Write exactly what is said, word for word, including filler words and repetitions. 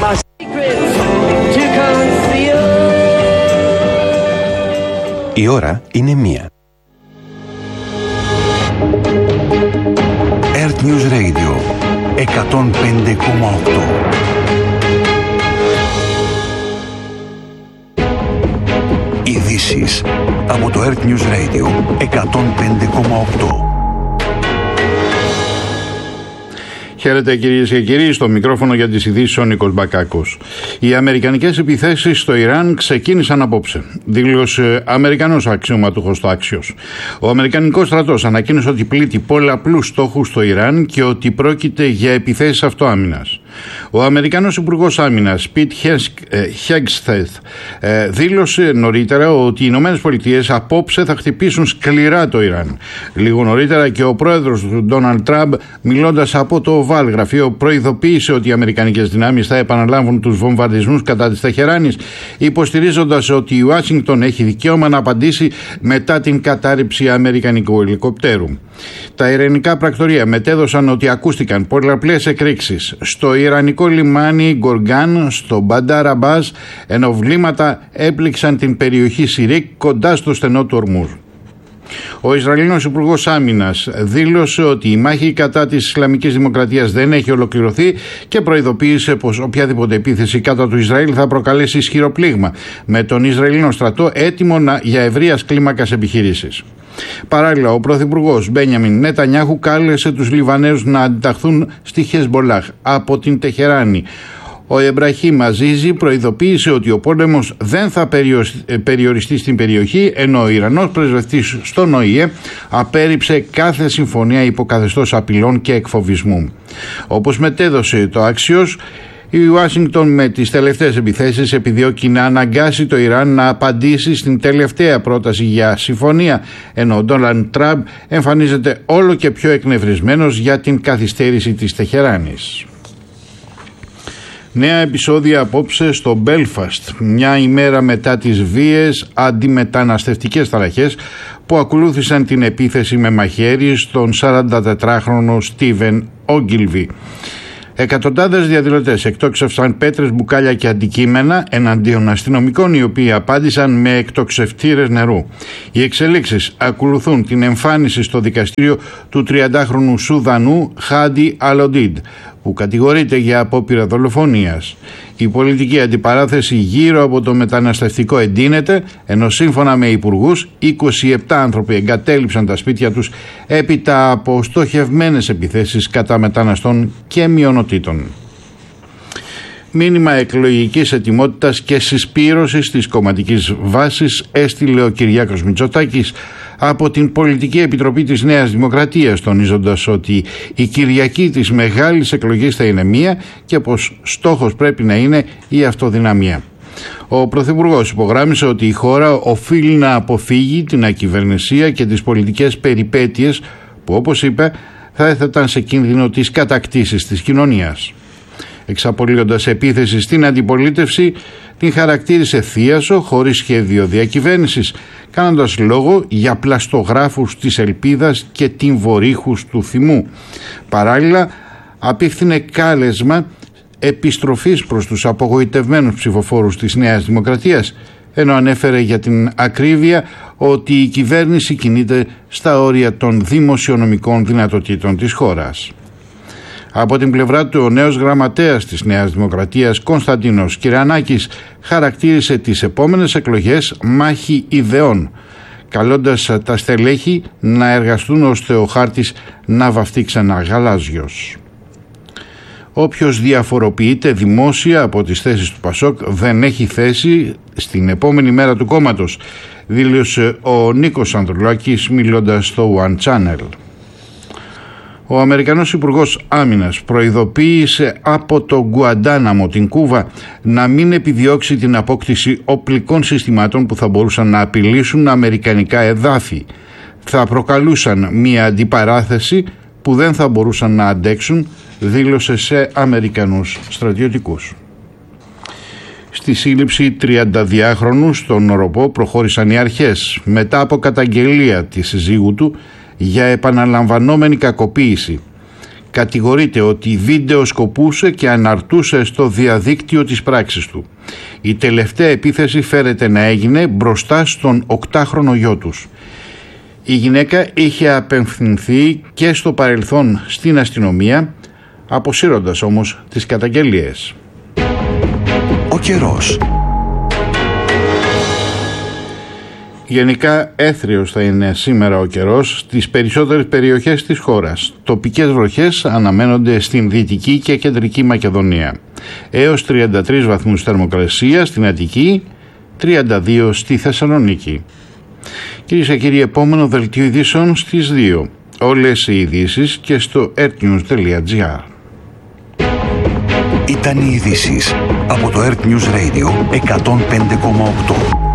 Η ώρα είναι μία. Earth News Radio εκατόν πέντε κόμμα οκτώ. Ειδήσεις από το Earth News Radio εκατόν πέντε κόμμα οκτώ. Χαίρετε κυρίες και κύριοι, στο μικρόφωνο για τις ειδήσεις ο Νίκος Μπακάκος. Οι αμερικανικές επιθέσεις στο Ιράν ξεκίνησαν απόψε, δήλωσε Αμερικανός αξιωματούχος στο Axios. Ο Αμερικανικός στρατός ανακοίνωσε ότι πλήττει πολλαπλούς στόχους στο Ιράν και ότι πρόκειται για επιθέσεις αυτοάμυνας. Ο Αμερικανός Υπουργός Άμυνας Πιτ Χέγκστεθ δήλωσε νωρίτερα ότι οι Ηνωμένες Πολιτείες απόψε θα χτυπήσουν σκληρά το Ιράν. Λίγο νωρίτερα και ο πρόεδρος του Ντόναλντ Τραμπ, μιλώντας από το Οβάλ γραφείο, προειδοποίησε ότι οι αμερικανικές δυνάμεις θα επαναλάβουν τους βομβαρδισμούς κατά της Τεχεράνης, υποστηρίζοντας ότι η Ουάσιγκτον έχει δικαίωμα να απαντήσει μετά την κατάρριψη αμερικανικού ελικοπτέρου. Τα ιρανικά πρακτορεία μετέδωσαν ότι ακούστηκαν πολλαπλές εκρήξεις στο ιρανικό λιμάνι Γκοργάν, στο Μπαντάρ Αμπάς, ενώ βλήματα έπληξαν την περιοχή Σιρίκ κοντά στο στενό του Ορμούζ. Ο Ισραηλινός Υπουργός Άμυνας δήλωσε ότι η μάχη κατά της Ισλαμικής Δημοκρατίας δεν έχει ολοκληρωθεί και προειδοποίησε πως οποιαδήποτε επίθεση κατά του Ισραήλ θα προκαλέσει ισχυρό πλήγμα, με τον Ισραηλινό στρατό έτοιμο να, για ευρείας κλίμακας επιχειρήσεις. Παράλληλα, ο Πρωθυπουργός Μπένιαμιν Νετανιάχου κάλεσε τους Λιβανέους να αντιταχθούν στη Χεσμπολάχ από την Τεχεράνη. Ο Εμπραχήμ Αζίζη προειδοποίησε ότι ο πόλεμος δεν θα περιοριστεί στην περιοχή, ενώ ο Ιρανός πρεσβευτής στον Ο Η Ε απέρριψε κάθε συμφωνία υποκαθεστώς απειλών και εκφοβισμού. Όπως μετέδωσε το Axios, η Ουάσιγκτον με τις τελευταίες επιθέσεις επιδιώκει να αναγκάσει το Ιράν να απαντήσει στην τελευταία πρόταση για συμφωνία, ενώ ο Ντόναλντ Τραμπ εμφανίζεται όλο και πιο εκνευρισμένος για την καθυστέρηση της Τεχεράνης. Νέα επεισόδια απόψε στο Μπέλφαστ, μια ημέρα μετά τις βίες αντιμεταναστευτικές ταραχές που ακολούθησαν την επίθεση με μαχαίρι στον σαραντατετράχρονο Στίβεν Όγκιλβι. Εκατοντάδες διαδηλωτές εκτόξευσαν πέτρες, μπουκάλια και αντικείμενα εναντίον αστυνομικών, οι οποίοι απάντησαν με εκτοξευτήρες νερού. Οι εξελίξεις ακολουθούν την εμφάνιση στο δικαστήριο του τριαντάχρονου Σουδανού Χάντι Αλοντίντ, που κατηγορείται για απόπειρα δολοφονίας. Η πολιτική αντιπαράθεση γύρω από το μεταναστευτικό εντείνεται, ενώ σύμφωνα με υπουργούς, είκοσι επτά άνθρωποι εγκατέλειψαν τα σπίτια τους έπειτα από στοχευμένες επιθέσεις κατά μεταναστών και μειονοτήτων. Μήνυμα εκλογικής ετοιμότητας και συσπήρωσης της κομματικής βάσης έστειλε ο Κυριάκος Μητσοτάκης από την Πολιτική Επιτροπή της Νέας Δημοκρατίας, τονίζοντας ότι η Κυριακή της μεγάλης εκλογής θα είναι μία και πως στόχος πρέπει να είναι η αυτοδυναμία. Ο Πρωθυπουργός υπογράμμισε ότι η χώρα οφείλει να αποφύγει την ακυβερνησία και τις πολιτικές περιπέτειες που, όπως είπε, θα έθεταν σε κίνδυνο τις κατακτήσεις της κοινωνίας. Εξαπολύοντας επίθεση στην αντιπολίτευση, την χαρακτήρισε θίασο χωρίς σχέδιο διακυβέρνησης, κάνοντας λόγο για πλαστογράφους της ελπίδας και τυμβορύχους του θυμού. Παράλληλα, απίφθινε κάλεσμα επιστροφής προς τους απογοητευμένους ψηφοφόρους της Νέας Δημοκρατίας, ενώ ανέφερε για την ακρίβεια ότι η κυβέρνηση κινείται στα όρια των δημοσιονομικών δυνατοτήτων της χώρας. Από την πλευρά του, ο νέος γραμματέας της Νέας Δημοκρατίας, Κωνσταντίνος Κυρανάκης, χαρακτήρισε τις επόμενες εκλογές μάχη ιδεών, καλώντας τα στελέχη να εργαστούν ώστε ο χάρτης να βαφτεί ξανά γαλάζιος. Όποιος διαφοροποιείται δημόσια από τις θέσεις του Πασόκ δεν έχει θέση στην επόμενη μέρα του κόμματος, δήλωσε ο Νίκος Ανδρουλάκης μιλώντας στο One Channel. Ο Αμερικανός Υπουργός Άμυνας προειδοποίησε από το Γκουαντάναμο, την Κούβα, να μην επιδιώξει την απόκτηση οπλικών συστημάτων που θα μπορούσαν να απειλήσουν αμερικανικά εδάφη. Θα προκαλούσαν μια αντιπαράθεση που δεν θα μπορούσαν να αντέξουν, δήλωσε σε Αμερικανούς στρατιωτικούς. Στη σύλληψη τριανταδυάχρονου στον Οροπό προχώρησαν οι αρχές μετά από καταγγελία της συζύγου του για επαναλαμβανόμενη κακοποίηση. Κατηγορείται ότι βιντεοσκοπούσε και αναρτούσε στο διαδίκτυο τις πράξεις του. Η τελευταία επίθεση φέρεται να έγινε μπροστά στον οκτάχρονο γιο τους. Η γυναίκα είχε απευθυνθεί και στο παρελθόν στην αστυνομία, αποσύροντας όμως τις καταγγελίες. Ο καιρός. Γενικά έθριος θα είναι σήμερα ο καιρός στις περισσότερες περιοχές της χώρας. Τοπικές βροχές αναμένονται στην Δυτική και Κεντρική Μακεδονία. Έως τριάντα τρεις βαθμούς θερμοκρασία στην Αττική, τριάντα δύο στη Θεσσαλονίκη. Κυρίες και κύριοι, επόμενο δελτίο ειδήσεων στις δύο. Όλες οι ειδήσεις και στο ertnews τελεία gr. Ήταν οι ειδήσεις από το Earth News Radio εκατόν πέντε κόμμα οκτώ.